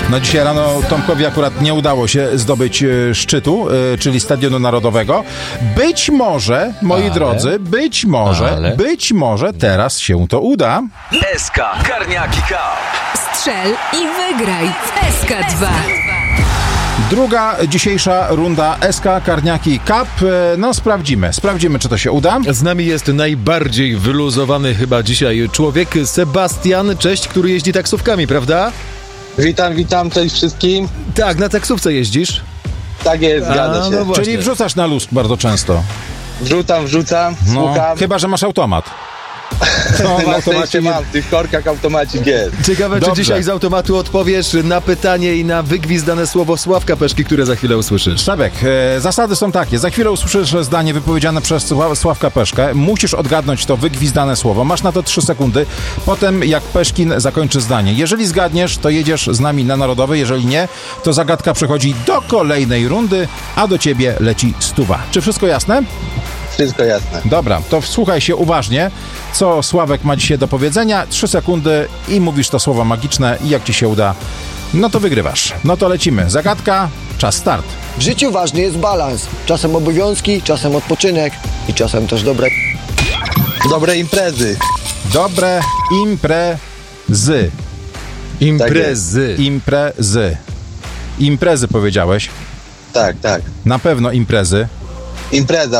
No dzisiaj rano Tomkowi akurat nie udało się zdobyć szczytu, czyli Stadionu Narodowego. Być może, moi drodzy, być może teraz się to uda. SK Karniaki Cup. Strzel i wygraj w SK2. Druga dzisiejsza runda SK Karniaki Cup. No sprawdzimy, czy to się uda. Z nami jest najbardziej wyluzowany chyba dzisiaj człowiek, Sebastian, cześć, który jeździ taksówkami, prawda? Witam, cześć wszystkim. Tak, na taksówce jeździsz? Tak jest, zgadza się. No właśnie. Czyli wrzucasz na luz bardzo często. Wrzucam, No, słucham. chyba że masz automat. No, Na szczęście mam, w tych korkach automacik jest. Ciekawe, Dobrze. czy dzisiaj z automatu odpowiesz na pytanie i na wygwizdane słowo Sławka Peszki, które za chwilę usłyszysz. Szebek, zasady są takie. Za chwilę usłyszysz zdanie wypowiedziane przez Sławka Peszkę. Musisz odgadnąć to wygwizdane słowo. Masz na to 3 sekundy. Potem jak Peszkin zakończy zdanie. Jeżeli zgadniesz, to jedziesz z nami na Narodowy. Jeżeli nie, to zagadka przechodzi do kolejnej rundy, a do ciebie leci 100. Czy wszystko jasne? Wszystko jasne. Dobra, to wsłuchaj się uważnie, co Sławek ma dzisiaj do powiedzenia. 3 sekundy i mówisz to słowo magiczne i jak ci się uda, no to wygrywasz. No to lecimy. Zagadka, czas start. W życiu ważny jest balans. Czasem obowiązki, czasem odpoczynek i czasem też dobre... Dobre imprezy. Dobre imprezy. Imprezy powiedziałeś. Tak. Na pewno imprezy. Impreza.